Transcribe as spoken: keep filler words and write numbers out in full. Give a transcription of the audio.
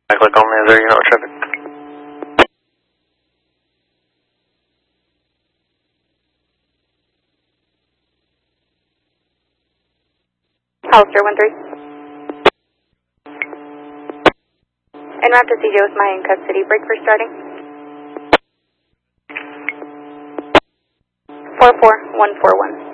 I click on there, you know, traffic. Hollister one three. En route to C J with my in custody. Break for starting. four four one four one.